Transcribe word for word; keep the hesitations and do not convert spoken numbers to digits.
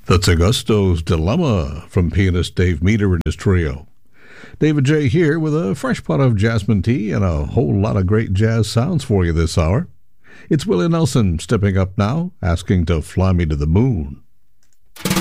That's Augusto's Dilemma from pianist Dave Meter and his trio. David J. here with a fresh pot of jasmine tea and a whole lot of great jazz sounds for you this hour. It's Willie Nelson stepping up now, asking to fly me to the moon.